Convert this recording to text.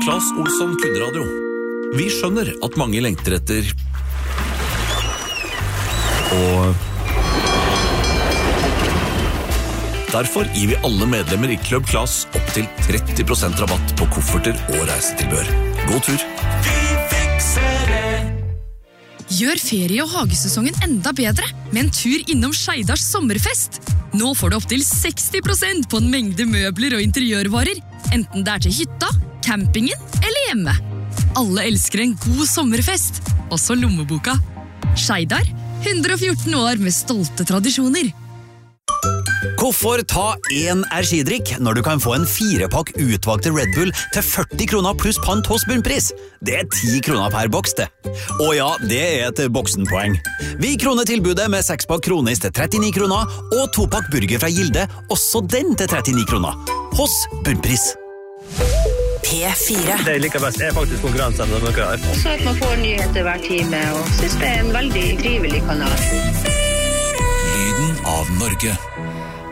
Claes Olsson Kunradio. Vi skjønner at mange lengter etter og derfor gir vi alle medlemmer i Club Claes opp til 30% rabatt på kofferter og reisetilbør. God tur! Vi fikser det! Gjør ferie- og hagesesongen enda bedre med en tur innom Skeidars sommerfest. Nå får du opp til 60% på en mengde møbler og interiørvarer, enten det er til hytta, campingen eller hjemme. Alle elsker en god sommerfest, også lommeboka. Skeidar, 114 år med stolte tradisjoner. Hvorfor ta en energidrikk når du kan få en 4-pakk utvalgte Red Bull til 40 kroner pluss pant hos Bunnpris? Det 10 kroner per boks, det. Og ja, det et boksenpoeng. Vi kroner tilbudet med 6-pakk Kronis til 39 kroner, og 2-pakk burger fra Gilde, også den til 39 kroner. Hos Bunnpris. P4. Det jeg liker best faktisk konkurransen med dere her. Så at man får nyheter hver time, og synes det en veldig trivelig kanal. Lyden av Norge.